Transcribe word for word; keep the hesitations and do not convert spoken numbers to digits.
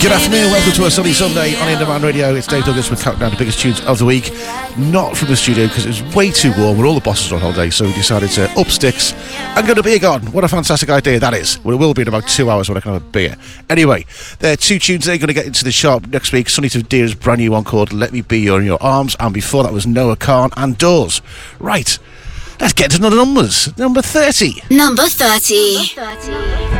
Good afternoon, welcome to a sunny Sunday on In Demand Radio. It's Dave Douglas with Countdown to Biggest Tunes of the Week. Not from the studio because it was way too warm when all the bosses were on holiday, so we decided to up sticks and go to beer garden. What a fantastic idea that is. Well, it will be in about two hours when I can have a beer. Anyway, there are two tunes they're going to get into the shop next week. Sonny Tavdira's brand new one called Let Me Be You in Your Arms, and before that was Noah Khan and Doors. Right, let's get to the numbers. Number thirty. Number thirty. Number thirty.